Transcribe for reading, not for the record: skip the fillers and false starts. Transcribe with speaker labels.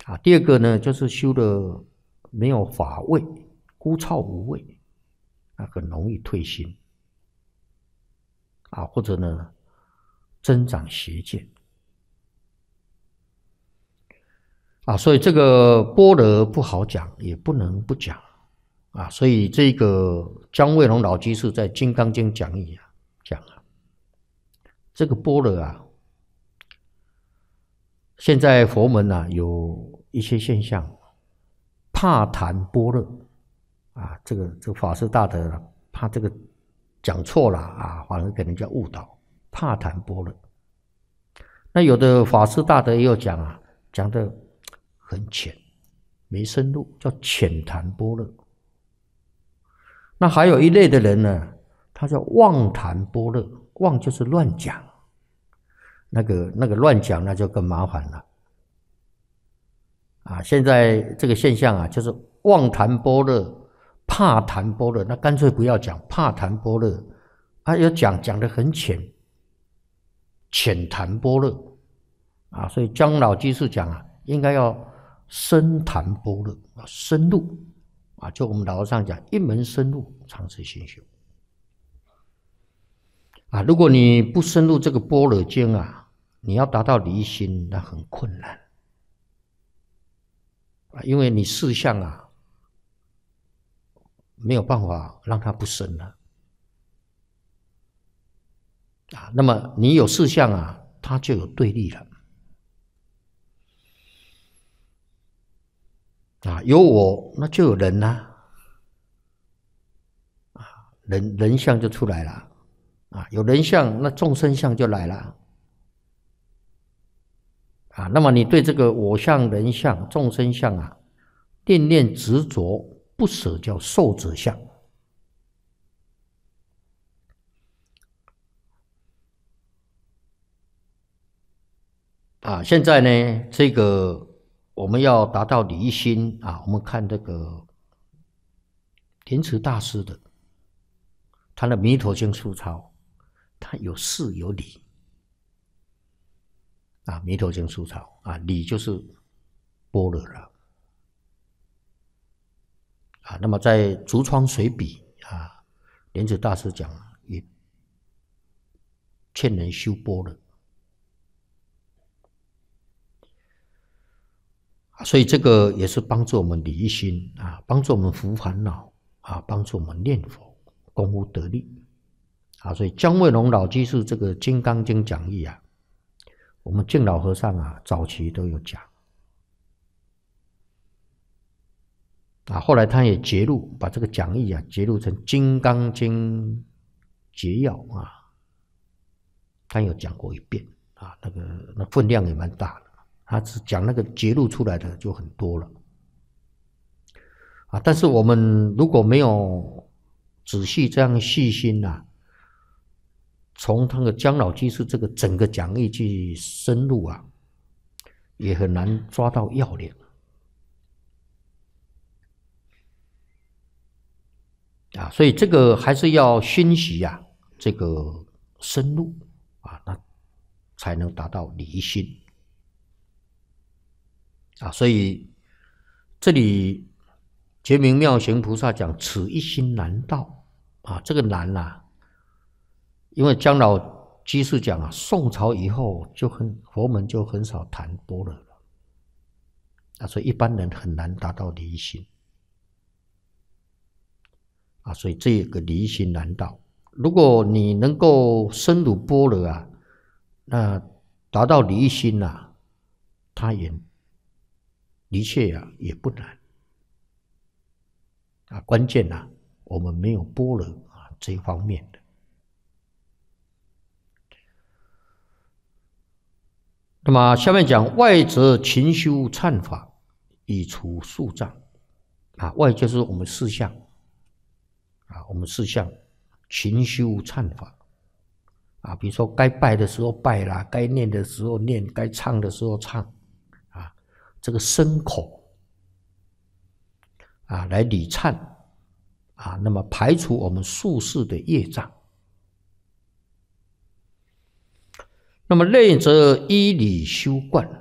Speaker 1: 第二个呢，就是修的没有法味，枯燥无味，很容易退心或者呢增长邪见所以这个般若不好讲，也不能不讲所以这个姜惠龙老居士在《金刚经》讲义讲这个般若现在佛门有一些现象，怕谈般若这个法师大德怕这个讲错了反而给人家误导，怕谈般若。那有的法师大德也有讲讲得很浅，没深入，叫浅谈般若。那还有一类的人呢，他叫妄谈般若，妄就是乱讲，那个乱讲那就更麻烦了现在这个现象就是妄谈般若，怕谈般若，那干脆不要讲，怕谈般若要讲得很浅，浅谈般若所以姜老居士讲应该要深谈般若，深入就我们老和尚讲，一门深入，长时心修如果你不深入这个般若经你要达到离心，那很困难因为你事相没有办法让它不生了那么你有事相它就有对立了有我那就有人人相就出来了有人相，那众生相就来了那么你对这个我相、人相、众生相念念执着不舍，叫受者相现在呢，这个我们要达到离心我们看这个莲池大师的他的《弥陀经疏钞》，他有事有理《弥陀经疏钞》理就是般若了那么在《竹窗随笔》莲池大师讲也劝人修般若所以这个也是帮助我们离心帮助我们伏烦恼帮助我们念佛功夫得力所以姜惠龙老居士这个《金刚经》讲义我们净老和尚早期都有讲后来他也节录，把这个讲义节录成《金刚经节要》他有讲过一遍那分量也蛮大的，他只讲那个节录出来的就很多了但是我们如果没有仔细这样细心从那个姜老居士这个整个讲义去深入也很难抓到要领所以这个还是要熏习这个深入那才能达到离心所以这里觉明妙行菩萨讲此一心难到这个难因为姜老居士讲宋朝以后佛门就很少谈般若了所以一般人很难达到离心所以这个离心难到，如果你能够深入般若那达到离心它也的确也不难关键我们没有般若这一方面的。那么下面讲外则勤修忏法，以除宿障外就是我们事相我们事相勤修忏法比如说该拜的时候拜啦，该念的时候念，该唱的时候唱这个身口来礼忏那么排除我们宿世的业障。那么内则依理修观